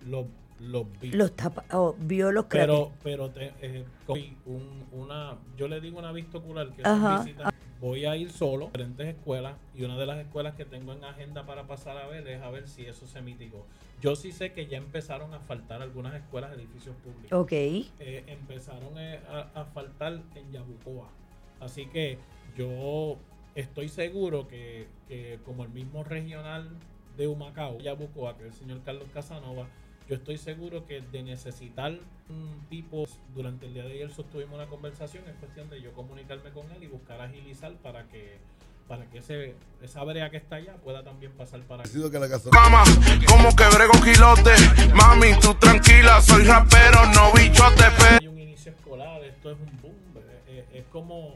Los, los vi. Vio los cráteres. Pero cogí yo le digo una vista ocular, que Ajá. son visitas. Voy a ir solo a diferentes escuelas, y una de las escuelas que tengo en agenda para pasar a ver es a ver si eso se mitigó. Yo sí sé que ya empezaron a faltar algunas escuelas, edificios públicos. Ok. Empezaron a faltar en Yabucoa. Así que yo estoy seguro que como el mismo regional de Humacao, Yabucoa, que es el señor Carlos Casanova, yo estoy seguro que de necesitar un tipo, durante el día de ayer sostuvimos una conversación, es cuestión de yo comunicarme con él y buscar agilizar para que esa brea que está allá pueda también pasar para aquí. Mama, como que brego quilote, mami, tú tranquila, soy rapero, no bichote. Hay un inicio escolar, esto es un boom, es como,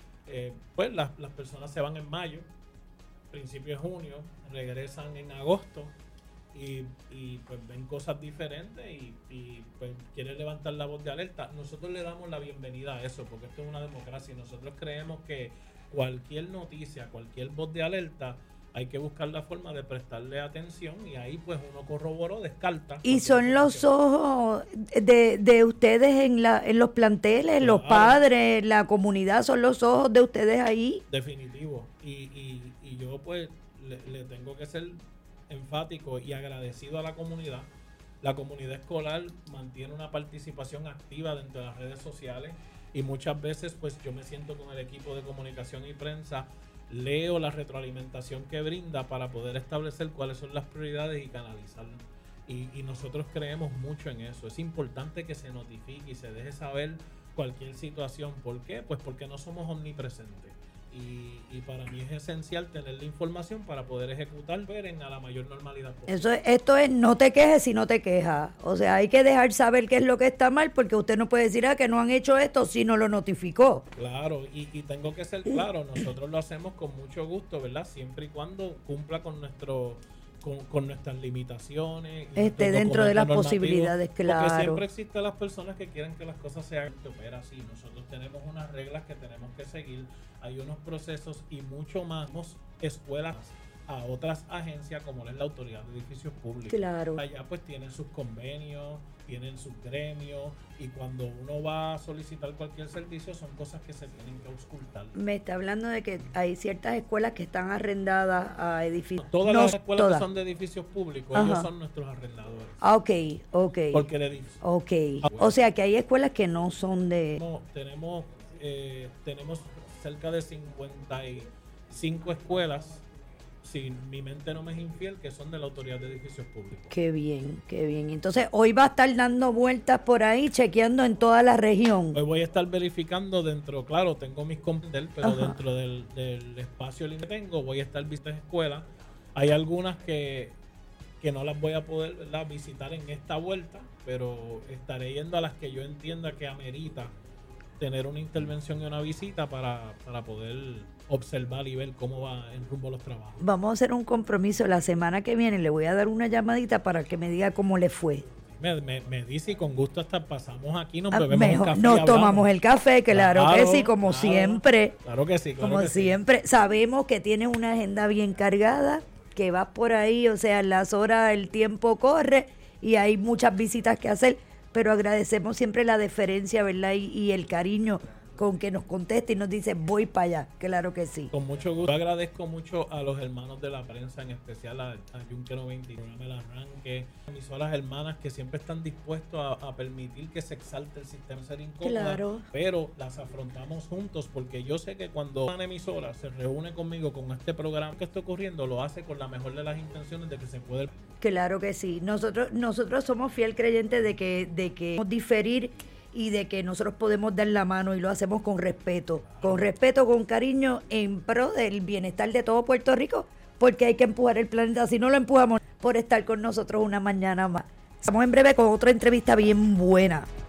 pues las personas se van en mayo, principio de junio, regresan en agosto, y pues ven cosas diferentes y pues quieren levantar la voz de alerta. Nosotros le damos la bienvenida a eso, porque esto es una democracia y nosotros creemos que cualquier noticia, cualquier voz de alerta, hay que buscar la forma de prestarle atención, y ahí pues uno corroboró, descarta. Y son los ojos de ustedes en los planteles, Claro. Los padres, la comunidad, son los ojos de ustedes ahí. Definitivo. Y yo pues le tengo que ser enfático y agradecido a la comunidad. La comunidad escolar mantiene una participación activa dentro de las redes sociales, y muchas veces pues yo me siento con el equipo de comunicación y prensa, leo la retroalimentación que brinda para poder establecer cuáles son las prioridades y canalizarlas. Y nosotros creemos mucho en eso. Es importante que se notifique y se deje saber cualquier situación. ¿Por qué? Pues porque no somos omnipresentes. Y para mí es esencial tener la información para poder ejecutar a la mayor normalidad posible. Esto es no te quejes si no te quejas. O sea, hay que dejar saber qué es lo que está mal, porque usted no puede decir que no han hecho esto si no lo notificó. Claro, y tengo que ser claro, nosotros lo hacemos con mucho gusto, ¿verdad? Siempre y cuando cumpla con con nuestras limitaciones. Dentro de las posibilidades, claro. Porque siempre existen las personas que quieren que las cosas se hagan, pero así. Nosotros tenemos unas reglas que tenemos que seguir, hay unos procesos y mucho más. Escuelas a otras agencias como es la Autoridad de Edificios Públicos. Claro. Allá pues tienen sus convenios, tienen sus gremios, y cuando uno va a solicitar cualquier servicio son cosas que se tienen que auscultar. Me está hablando de que hay ciertas escuelas que están arrendadas a edificios. Todas las escuelas que son de edificios públicos, ellos son nuestros arrendadores. Ok. Porque el edificio. Ok. O sea que hay escuelas que no son de... Tenemos cerca de 55 escuelas, si mi mente no me es infiel, que son de la Autoridad de Edificios Públicos. Qué bien. Entonces, hoy va a estar dando vueltas por ahí, chequeando en toda la región. Hoy voy a estar verificando claro, tengo mis computadores, pero dentro del espacio libre que tengo, voy a estar visitando escuelas. Hay algunas que no las voy a poder, ¿verdad?, visitar en esta vuelta, pero estaré yendo a las que yo entienda que amerita tener una intervención y una visita para poder observar y ver cómo va en rumbo a los trabajos. Vamos a hacer un compromiso la semana que viene, le voy a dar una llamadita para que me diga cómo le fue. Me dice, y con gusto hasta pasamos aquí, nos bebemos un café. Nos tomamos el café, claro que sí, como siempre. Claro que sí. Como siempre. Sí. Sabemos que tienes una agenda bien cargada, que vas por ahí, o sea, las horas, el tiempo corre y hay muchas visitas que hacer, pero agradecemos siempre la deferencia, ¿verdad? Y el cariño con que nos contesta y nos dice, voy para allá. Claro que sí. Con mucho gusto. Yo agradezco mucho a los hermanos de la prensa, en especial a Yunque 90, El Arranque, emisoras hermanas que siempre están dispuestos a permitir que se exalte el sistema, ser incómoda, claro, pero las afrontamos juntos, porque yo sé que cuando una emisora se reúne conmigo con este programa que está ocurriendo, lo hace con la mejor de las intenciones de que se puede. Claro que sí. Nosotros somos fiel creyentes de que diferir y de que nosotros podemos dar la mano, y lo hacemos con respeto, con cariño, en pro del bienestar de todo Puerto Rico, porque hay que empujar el planeta. Si no lo empujamos, por estar con nosotros una mañana más. Estamos en breve con otra entrevista bien buena.